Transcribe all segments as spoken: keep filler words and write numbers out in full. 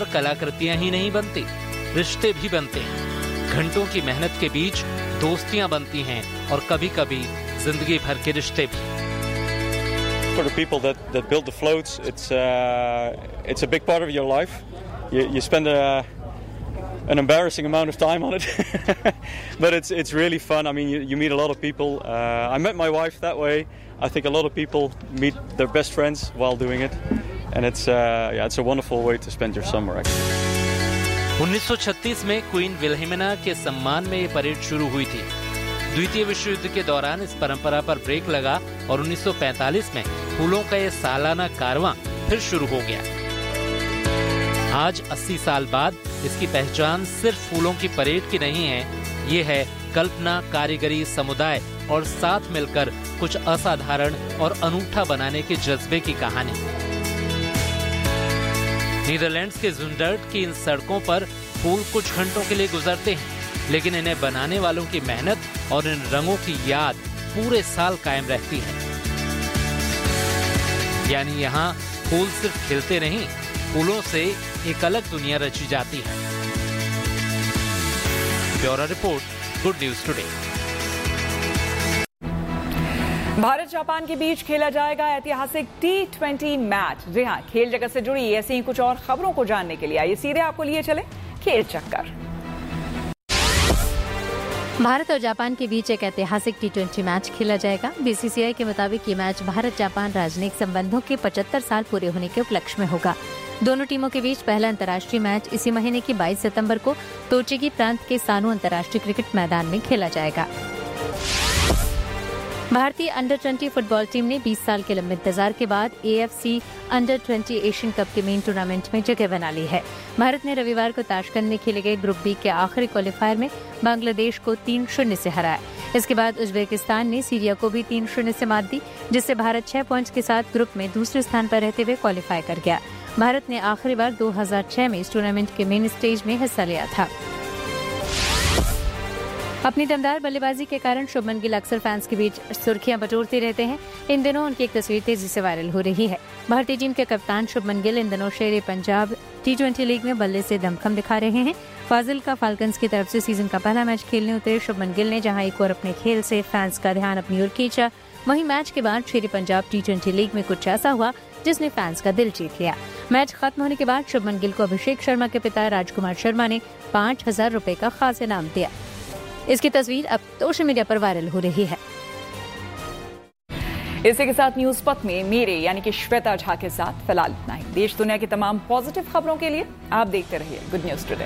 कलाकृतियां ही नहीं बनती, रिश्ते भी बनते हैं। घंटों की मेहनत के बीच दोस्तियां बनती हैं और कभी कभी जिंदगी भर के रिश्ते भी। For the people that that build the floats, it's uh, it's a big part of your life. You you spend a an embarrassing amount of time on it, but it's it's really fun. I mean, you, you meet a lot of people. Uh, I met my wife that way. I think a lot of people meet their best friends while doing it, and it's uh, yeah, it's a wonderful way to spend your summer. Actually. उन्नीस सौ छत्तीस में queen विल्हेमिना के सम्मान में ये parade शुरू हुई थी। द्वितीय विश्व युद्ध के दौरान इस परंपरा पर ब्रेक लगा और उन्नीस सौ पैंतालीस में फूलों का ये सालाना कारवां फिर शुरू हो गया। आज अस्सी साल बाद इसकी पहचान सिर्फ फूलों की परेड की नहीं है, ये है कल्पना, कारीगरी, समुदाय और साथ मिलकर कुछ असाधारण और अनूठा बनाने के जज्बे की कहानी। नीदरलैंड्स के ज़ुंडर्ट की इन सड़कों पर फूल कुछ घंटों के लिए गुजरते हैं, लेकिन इन्हें बनाने वालों की मेहनत और इन रंगों की याद पूरे साल कायम रहती है। यानी यहाँ फूल सिर्फ खिलते नहीं, फूलों से एक अलग दुनिया रची जाती है। Bureau report, good news today. Bharat Japan के बीच खेला जाएगा ऐतिहासिक टी ट्वेंटी मैच। जी हाँ, खेल जगत से जुड़ी ऐसी ही कुछ और खबरों को जानने के लिए आइए सीधे आपको लिए चले खेल चक्कर। भारत और जापान के बीच एक ऐतिहासिक टी ट्वेंटी मैच खेला जाएगा। बीसीसीआई के मुताबिक ये मैच भारत जापान राजनयिक संबंधों के पचहत्तर साल पूरे होने के उपलक्ष्य में होगा। दोनों टीमों के बीच पहला अंतर्राष्ट्रीय मैच इसी महीने की बाईस सितंबर को तोचिगी प्रांत के सानो अंतर्राष्ट्रीय क्रिकेट मैदान में खेला जाएगा। भारतीय अंडर ट्वेंटी फुटबॉल टीम ने बीस साल के लंबे इंतजार के बाद AFC under twenty Asian cup के मेन टूर्नामेंट में जगह बना ली है। भारत ने रविवार को ताशकंद में खेले गए ग्रुप बी के आखिरी क्वालीफायर में बांग्लादेश को तीन शून्य से हराया। इसके बाद उज्बेकिस्तान ने सीरिया को भी तीन शून्य से मात दी, जिससे भारत छह पॉइंट्स के साथ ग्रुप में दूसरे स्थान पर रहते हुए क्वालीफाई कर गया। भारत ने आखिरी बार दो हज़ार छह में इस टूर्नामेंट के मेन स्टेज में हिस्सा लिया था। अपनी दमदार बल्लेबाजी के कारण शुभमन गिल अक्सर फैंस के बीच सुर्खियां बटोरते रहते हैं। इन दिनों उनकी एक तस्वीर तेजी से वायरल हो रही है। भारतीय टीम के कप्तान शुभमन गिल इन दिनों शेर पंजाब टी ट्वेंटी लीग में बल्ले से दमखम दिखा रहे हैं। फाजिल्का फाल्कन्स की तरफ से सीजन का पहला मैच खेलने उतरे शुभमन गिल ने जहां एक और अपने खेल से फैंस का ध्यान अपनी ओर खींचा, वहीं मैच के बाद शेर पंजाब टी ट्वेंटी लीग में कुछ ऐसा हुआ जिसने फैंस का दिल जीत लिया। मैच खत्म होने के बाद शुभमन गिल को अभिषेक शर्मा के पिता राजकुमार शर्मा ने पाँच हजार रूपए का खास इनाम दिया। इसकी तस्वीर अब सोशल मीडिया पर वायरल हो रही है। इसी के साथ न्यूज पथ में मेरे यानी कि श्वेता झा के साथ फिलहाल इतना ही। देश दुनिया की तमाम पॉजिटिव खबरों के लिए आप देखते रहिए good news today.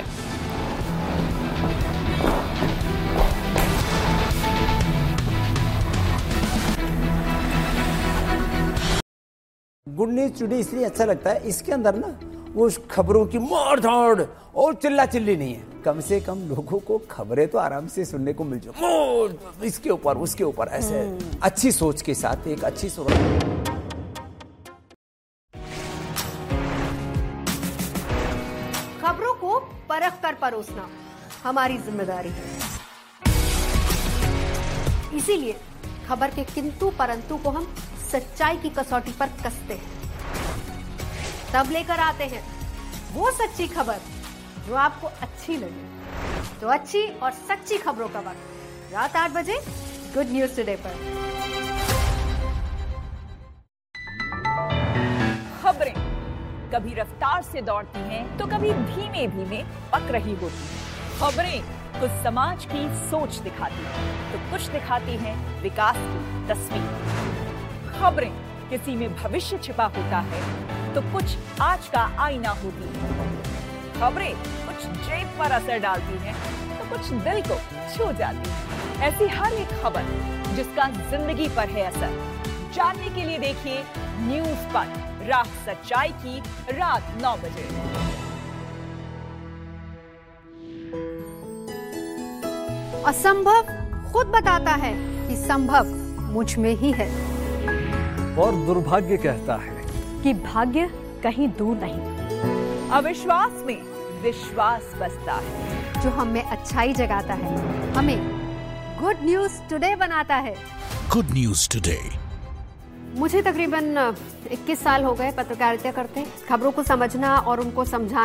Good news today इसलिए अच्छा लगता है, इसके अंदर ना वो खबरों की मार धाड़ और चिल्ला चिल्ली नहीं है। कम से कम लोगों को खबरें तो आराम से सुनने को मिल जाए, इसके ऊपर उसके ऊपर ऐसे अच्छी सोच के साथ एक अच्छी सोच। खबरों को परख कर परोसना हमारी जिम्मेदारी है। इसीलिए खबर के किंतु परंतु को हम सच्चाई की कसौटी पर कसते हैं, तब लेकर आते हैं वो सच्ची खबर जो आपको अच्छी लगे। तो अच्छी और सच्ची खबरों का वक्त रात आठ बजे गुड न्यूज टुडे पर। खबरें कभी रफ्तार से दौड़ती हैं तो कभी धीमे धीमे पक रही होती हैं। खबरें कुछ समाज की सोच दिखाती हैं तो कुछ दिखाती हैं विकास की तस्वीर। खबरें किसी में भविष्य छिपा होता है तो कुछ आज का आईना होती है। खबरें कुछ जेब पर असर डालती हैं तो कुछ दिल को छू जाती है। ऐसी हर एक खबर जिसका जिंदगी पर है असर, जानने के लिए देखिए न्यूज पथ, राह सच्चाई की, रात नौ बजे। असंभव खुद बताता है कि संभव मुझ में ही है, और दुर्भाग्य कहता है कि भाग्य कहीं दूर नहीं। अविश्वास में विश्वास बसता है, जो हमें अच्छाई जगाता है, हमें गुड न्यूज टुडे बनाता है। Good news today. मुझे तकरीबन इक्कीस साल हो गए पत्रकारिता करते, खबरों को समझना और उनको समझाना